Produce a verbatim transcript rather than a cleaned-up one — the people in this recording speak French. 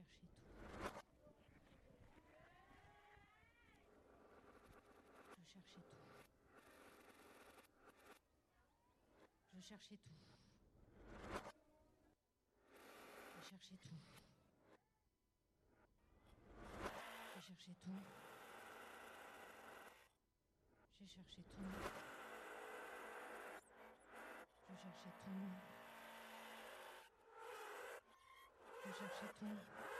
cherchais tout. Je cherchais tout. Je cherchais tout. Je cherchais tout. J'ai cherché tout. J'ai cherché tout. Je cherchais tout. Je cherchais tout.